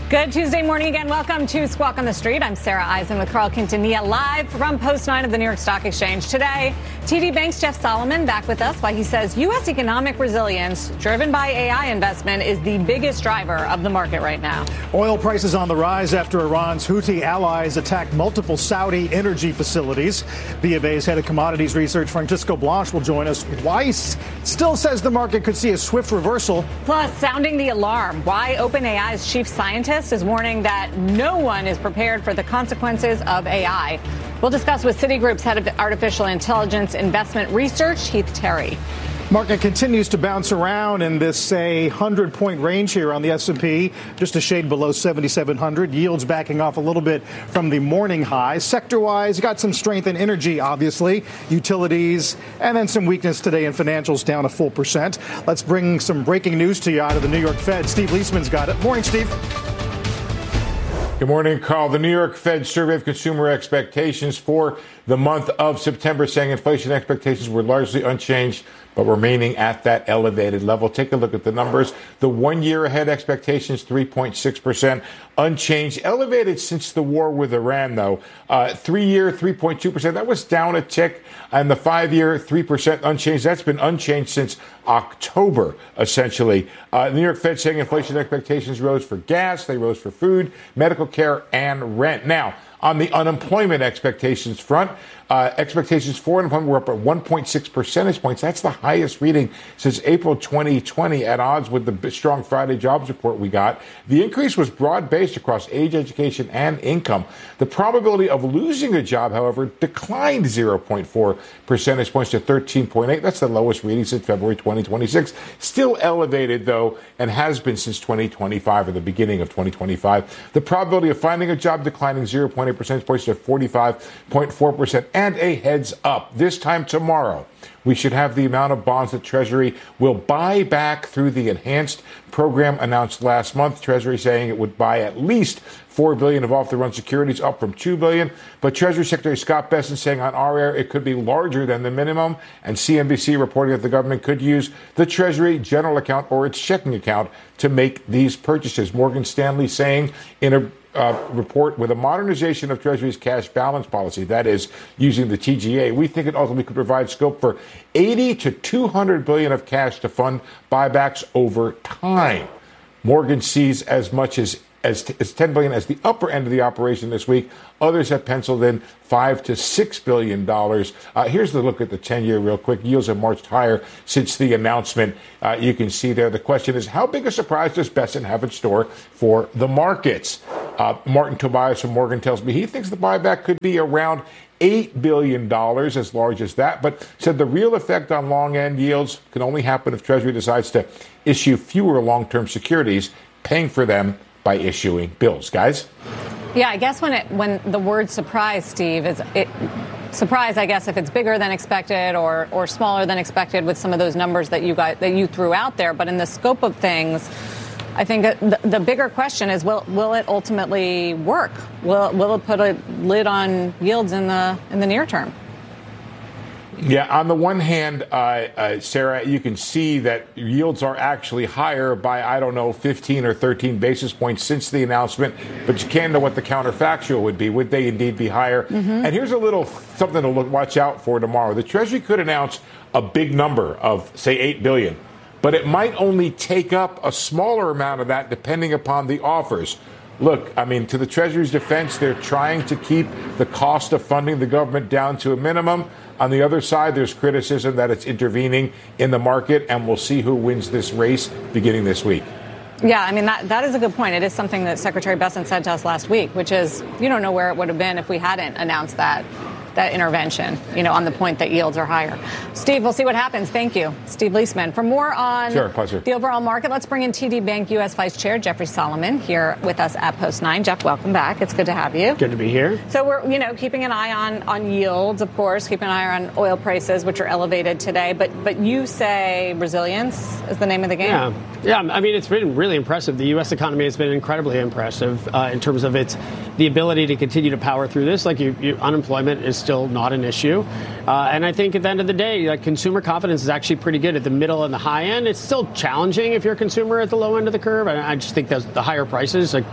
Good Tuesday morning again. Welcome to Squawk on the Street. I'm Sarah Eisen with Carl Quintanilla live from Post 9 of the New York Stock Exchange. Today, TD Bank's Jeff Solomon back with us while he says U.S. economic resilience driven by AI investment is the biggest driver of the market right now. Oil prices on the rise after Iran's Houthi allies attacked multiple Saudi energy facilities. BofA's head of commodities research, Francisco Blanche, will join us. Weiss still says the market could see a swift reversal. Plus, sounding the alarm, why OpenAI's chief scientist is warning that no one is prepared for the consequences of AI. We'll discuss with Citigroup's head of artificial intelligence investment research, Heath Terry. Market continues to bounce around in this, say, 100-point range here on the S&P, just a shade below 7,700. Yields backing off a little bit from the morning highs. Sector-wise, got some strength in energy, obviously, utilities, and then some weakness today in financials, down a full percent. Let's bring some breaking news to you out of the New York Fed. Steve Leisman's got it. Morning, Steve. Good morning, Carl. The New York Fed survey of consumer expectations for the month of September saying inflation expectations were largely unchanged, but remaining at that elevated level. Take a look at the numbers. The 1 year ahead expectations, 3.6%, unchanged, elevated since the war with Iran, though. 3 year, 3.2%. That was down a tick. And the 5 year, 3% unchanged. That's been unchanged since October, essentially. The New York Fed saying inflation expectations rose for gas, they rose for food, medical care, and rent. Now, on the unemployment expectations front, expectations for unemployment were up at 1.6 percentage points. That's the highest reading since April 2020, at odds with the strong Friday jobs report we got. The increase was broad-based across age, education, and income. The probability of losing a job, however, declined 0.4 percentage points to 13.8. That's the lowest reading since February 2026. Still elevated, though, and has been since 2025, or the beginning of 2025. The probability of finding a job declining 0.8 percentage points to 45.4%. And a heads up, this time tomorrow, we should have the amount of bonds that Treasury will buy back through the enhanced program announced last month. Treasury saying it would buy at least $4 billion of off-the-run securities, up from $2 billion. But Treasury Secretary Scott Bessent saying on our air it could be larger than the minimum. And CNBC reporting that the government could use the Treasury general account or its checking account to make these purchases. Morgan Stanley saying in a report, with a modernization of Treasury's cash balance policy, that is, using the TGA, we think it ultimately could provide scope for 80 to 200 billion of cash to fund buybacks over time. Morgan sees as much as 10 billion as the upper end of the operation this week. Others have penciled in $5 to $6 billion. Here's the look at the 10-year real quick. Yields have marched higher since the announcement. You can see there. The question is, how big a surprise does Bessent have in store for the markets? Martin Tobias from Morgan tells me he thinks the buyback could be around $8 billion, as large as that, but said the real effect on long-end yields can only happen if Treasury decides to issue fewer long-term securities, paying for them by issuing bills. Guys? Yeah, I guess when the word surprise, Steve, surprise, I guess, if it's bigger than expected or smaller than expected with some of those numbers that you threw out there. But in the scope of things, I think the bigger question is, will it ultimately work? Will it put a lid on yields in the near term? Yeah, on the one hand, Sarah, you can see that yields are actually higher by, 15 or 13 basis points since the announcement, but you can't know what the counterfactual would be. Would they indeed be higher? Mm-hmm. And here's a little something to watch out for tomorrow. The Treasury could announce a big number of, say, $8 billion, but it might only take up a smaller amount of that depending upon the offers. Look, I mean, to the Treasury's defense, they're trying to keep the cost of funding the government down to a minimum. On the other side, there's criticism that it's intervening in the market, and we'll see who wins this race beginning this week. Yeah, I mean, that is a good point. It is something that Secretary Bessent said to us last week, which is you don't know where it would have been if we hadn't announced that intervention, on the point that yields are higher. Steve, we'll see what happens. Thank you. Steve Leisman. For more on the overall market, let's bring in TD Bank U.S. Vice Chair Jeffrey Solomon here with us at Post 9. Jeff, welcome back. It's good to have you. Good to be here. So we're, keeping an eye on yields, of course, keeping an eye on oil prices, which are elevated today. But you say resilience is the name of the game. Yeah. I mean, it's been really impressive. The U.S. economy has been incredibly impressive in terms of the ability to continue to power through this. Like unemployment is still not an issue. And I think at the end of the day, consumer confidence is actually pretty good at the middle and the high end. It's still challenging if you're a consumer at the low end of the curve. I just think that the higher prices,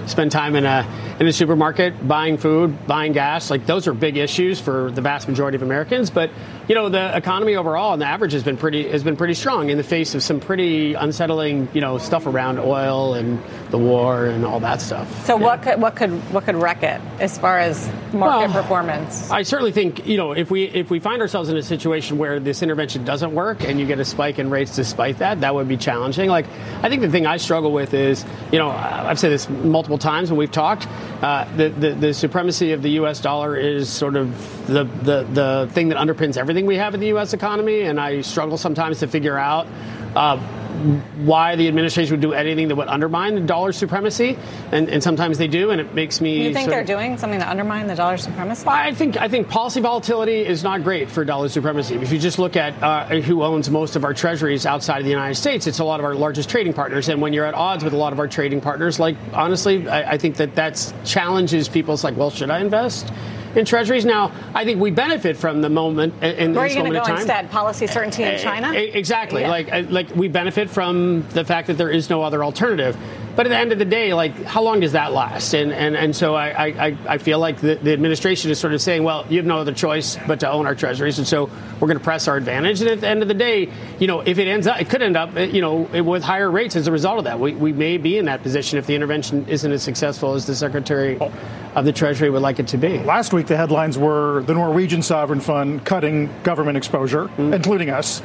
spend time in a supermarket, buying food, buying gas. Like, those are big issues for the vast majority of Americans. But, the economy overall on the average has been pretty strong in the face of some pretty unsettling, stuff around oil and the war and all that stuff. So what could wreck it as far as market performance? I certainly think, if we find ourselves in a situation where this intervention doesn't work and you get a spike in rates despite that would be challenging. Like, I think the thing I struggle with is, I've said this multiple times when we've talked, the supremacy of the U.S. dollar is sort of the thing that underpins everything we have in the U.S. economy, and I struggle sometimes to figure out why the administration would do anything that would undermine the dollar supremacy, and sometimes they do, and it makes me. You think they're doing something to undermine the dollar supremacy? I think policy volatility is not great for dollar supremacy. If you just look at who owns most of our treasuries outside of the United States, it's a lot of our largest trading partners, and when you're at odds with a lot of our trading partners, like, honestly, I think that challenges people's like, well, should I invest in treasuries? Now, I think we benefit from the moment in Where this are you moment of going to go time. instead? Policy certainty in China? Exactly. Yeah. Like we benefit from the fact that there is no other alternative. But at the end of the day, like, how long does that last? And so I feel like the administration is sort of saying, well, you have no other choice but to own our treasuries, and so we're going to press our advantage. And at the end of the day, if it could end up, with higher rates as a result of that. We may be in that position if the intervention isn't as successful as the Secretary of the Treasury would like it to be. Last week, the headlines were the Norwegian sovereign fund cutting government exposure, including us.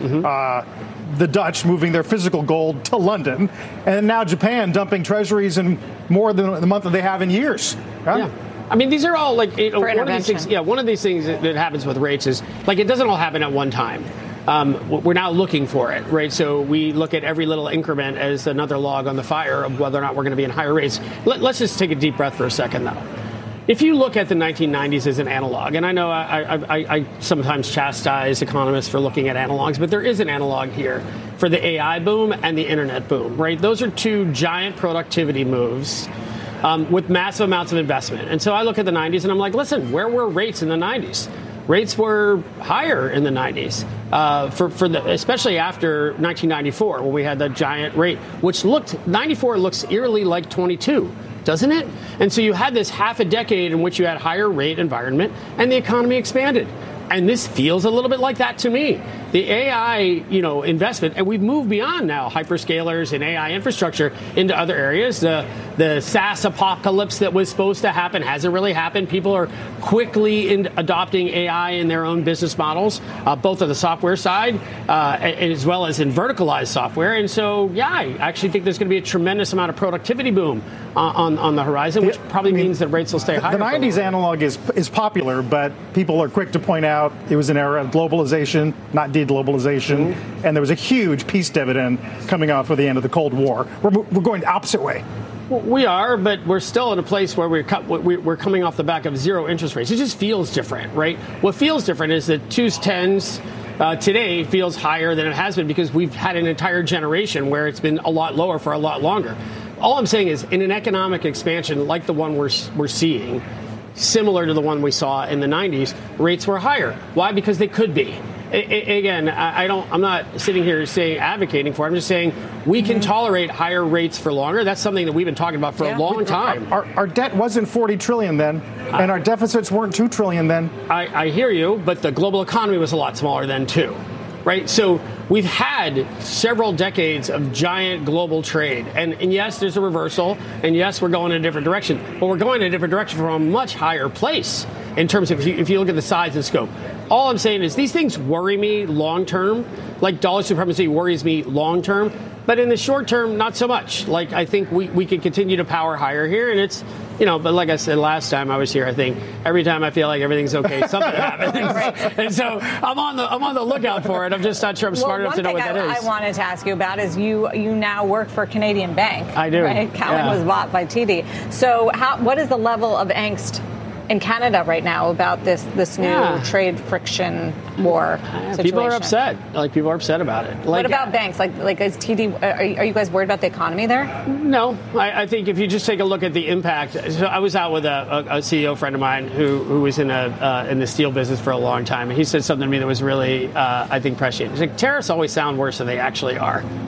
The Dutch moving their physical gold to London, and now Japan dumping treasuries in more than the month that they have in years. Yeah. I mean, these are all like one of these things. Yeah, one of these things that happens with rates is like it doesn't all happen at one time. We're now looking for it, right? So we look at every little increment as another log on the fire of whether or not we're going to be in higher rates. Let's just take a deep breath for a second, though. If you look at the 1990s as an analog, and I know I sometimes chastise economists for looking at analogs, but there is an analog here for the AI boom and the internet boom, right? Those are two giant productivity moves with massive amounts of investment. And so I look at the 90s and I'm like, listen, where were rates in the 90s? Rates were higher in the 90s, especially after 1994 when we had that giant rate, which 94 looks eerily like 22. Doesn't it? And so you had this half a decade in which you had higher rate environment and the economy expanded. And this feels a little bit like that to me. The AI, investment, and we've moved beyond now hyperscalers and AI infrastructure into other areas. The SaaS apocalypse that was supposed to happen hasn't really happened. People are quickly adopting AI in their own business models, both on the software side as well as in verticalized software. And so, yeah, I actually think there's going to be a tremendous amount of productivity boom on the horizon, which probably means that rates will stay higher. The 90s analog is popular, but people are quick to point out it was an era of globalization, not de-globalization, and there was a huge peace dividend coming off of the end of the Cold War. We're going the opposite way. We are, but we're still in a place where we're coming off the back of zero interest rates. It just feels different, right? What feels different is that 2s, 10s today feels higher than it has been because we've had an entire generation where it's been a lot lower for a lot longer. All I'm saying is in an economic expansion like the one we're seeing, similar to the one we saw in the 90s, rates were higher. Why? Because they could be. Again, I'm not sitting here advocating for it. I'm just saying we can tolerate higher rates for longer. That's something that we've been talking about for a long time. Our debt wasn't $40 trillion then, and our deficits weren't $2 trillion then. I hear you, but the global economy was a lot smaller then too, right? So we've had several decades of giant global trade, and yes, there's a reversal, and yes, we're going in a different direction, but we're going in a different direction from a much higher place in terms of if you look at the size and scope. All I'm saying is these things worry me long term, like dollar supremacy worries me long term, but in the short term, not so much. Like, I think we can continue to power higher here, and it's, but like I said last time I was here, I think every time I feel like everything's okay, something happens. And so I'm on the lookout for it. I'm just not sure I'm smart enough to know what that is. One thing I wanted to ask you about is you now work for Canadian Bank. I do. Right? Cowen was bought by TD. So what is the level of angst in Canada right now about this new trade friction war situation? People are upset. People are upset about it. What about banks? Like is TD? Are you guys worried about the economy there? No, I think if you just take a look at the impact. So I was out with a CEO friend of mine who was in the steel business for a long time, and he said something to me that was really, I think, prescient. He's like, tariffs always sound worse than they actually are.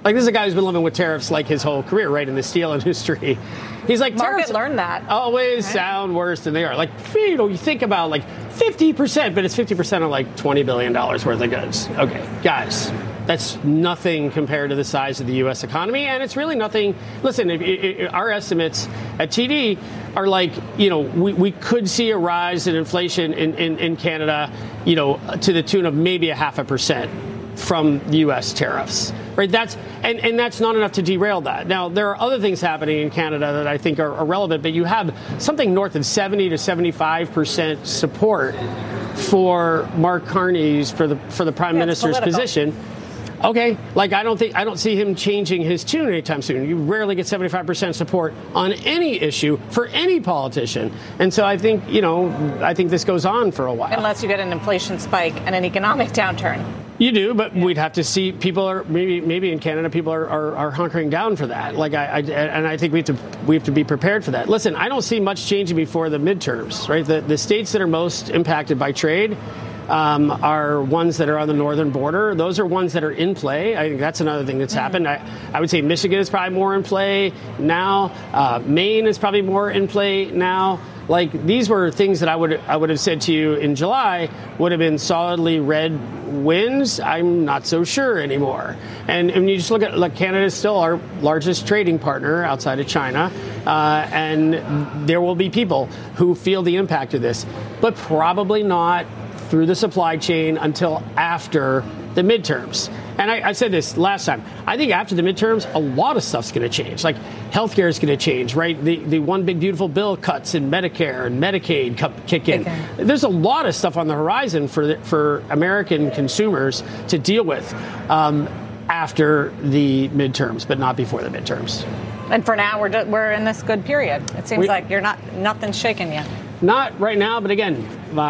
Like, this is a guy who's been living with tariffs like his whole career, right, in the steel industry. He's like, market tariffs learned that. always sound worse than they are. Like, you think about, like, 50%, but it's 50% of, like, $20 billion worth of goods. Okay, guys, that's nothing compared to the size of the U.S. economy, and it's really nothing. Listen, our estimates at TD are like, we could see a rise in inflation in Canada, to the tune of maybe 0.5% from U.S. tariffs. Right, that's not enough to derail that. Now, there are other things happening in Canada that I think are relevant, but you have something north of 70 to 75% support for Mark Carney's for the Prime Minister's position. Okay, like I don't see him changing his tune anytime soon. You rarely get 75% support on any issue for any politician, and so I think this goes on for a while. Unless you get an inflation spike and an economic downturn. You do, but we'd have to see people are maybe in Canada people are hunkering down for that. Like I think we have to be prepared for that. Listen, I don't see much changing before the midterms. Right, the states that are most impacted by trade are ones that are on the northern border. Those are ones that are in play. I think that's another thing that's happened. I would say Michigan is probably more in play now. Maine is probably more in play now. Like, these were things that I would have said to you in July would have been solidly red wins. I'm not so sure anymore. And you just look at, Canada is still our largest trading partner outside of China, and there will be people who feel the impact of this, but probably not through the supply chain until after the midterms. And I said this last time. I think after the midterms, a lot of stuff's going to change. Like, healthcare is going to change, right? The one big beautiful bill cuts in Medicare and Medicaid kick in. Okay. There's a lot of stuff on the horizon for American consumers to deal with after the midterms, but not before the midterms. And for now, we're in this good period. It seems like nothing's shaken yet. Not right now, but again,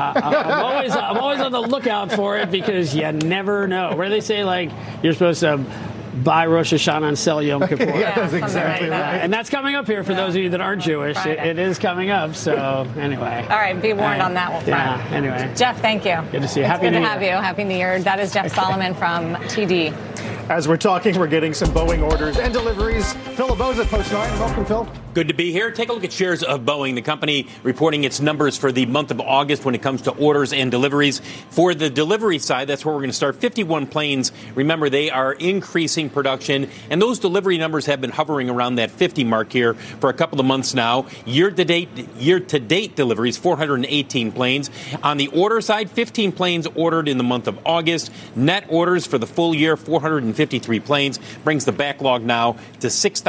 I'm always on the lookout for it because you never know. Where they say, like, you're supposed to buy Rosh Hashanah and sell Yom Kippur. Yeah, that's exactly right. And that's coming up here for those of you that aren't Jewish. It is coming up. So anyway. All right, be warned on that one. Yeah. Anyway, Jeff, thank you. Good to see you. Happy New Year. Good to have you. Happy New Year. That is Jeff Solomon from TD. As we're talking, we're getting some Boeing orders and deliveries. Phil LeBeau at Post 9. Welcome, Phil. Good to be here. Take a look at shares of Boeing, the company reporting its numbers for the month of August when it comes to orders and deliveries. For the delivery side, that's where we're going to start. 51 planes. Remember, they are increasing production, and those delivery numbers have been hovering around that 50 mark here for a couple of months now. Year-to-date deliveries, 418 planes. On the order side, 15 planes ordered in the month of August. Net orders for the full year, 453 planes, brings the backlog now to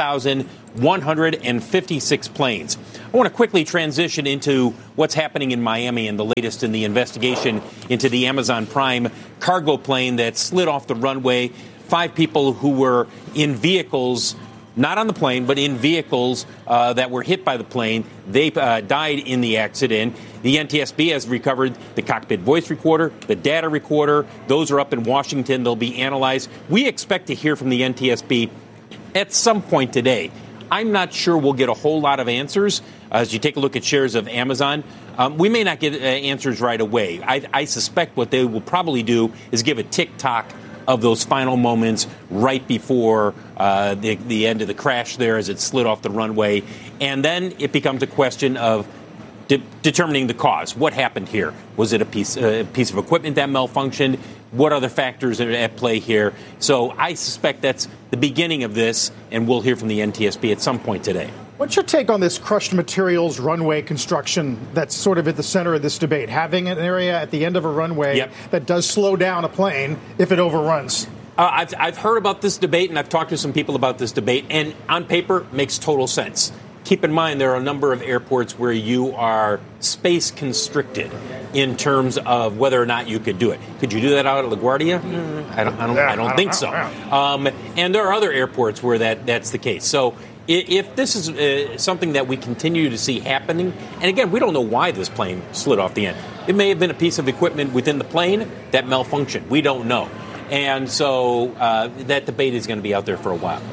6,156 planes. I want to quickly transition into what's happening in Miami and the latest in the investigation into the Amazon Prime cargo plane that slid off the runway. 5 people who were in vehicles, not on the plane, but in vehicles that were hit by the plane. They died in the accident. The NTSB has recovered the cockpit voice recorder, the data recorder. Those are up in Washington. They'll be analyzed. We expect to hear from the NTSB at some point today. I'm not sure we'll get a whole lot of answers. As you take a look at shares of Amazon, we may not get answers right away. I suspect what they will probably do is give a tick-tock of those final moments right before the end of the crash there as it slid off the runway. And then it becomes a question of determining the cause. What happened here? Was it a piece of equipment that malfunctioned? What other factors are at play here? So I suspect that's the beginning of this, and we'll hear from the NTSB at some point today. What's your take on this crushed materials runway construction that's sort of at the center of this debate? Having an area at the end of a runway that does slow down a plane if it overruns. I've heard about this debate, and I've talked to some people about this debate, and on paper, makes total sense. Keep in mind, there are a number of airports where you are space constricted in terms of whether or not you could do it. Could you do that out at LaGuardia? I don't think so. And there are other airports where that's the case. So if this is something that we continue to see happening, and again, we don't know why this plane slid off the end. It may have been a piece of equipment within the plane that malfunctioned. We don't know. And so that debate is going to be out there for a while.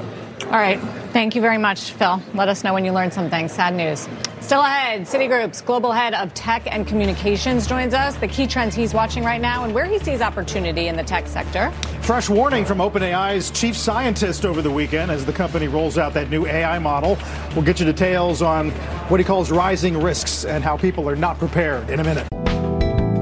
All right. Thank you very much, Phil. Let us know when you learn something. Sad news. Still ahead, Citigroup's global head of tech and communications joins us, the key trends he's watching right now and where he sees opportunity in the tech sector. Fresh warning from OpenAI's chief scientist over the weekend as the company rolls out that new AI model. We'll get you details on what he calls rising risks and how people are not prepared in a minute.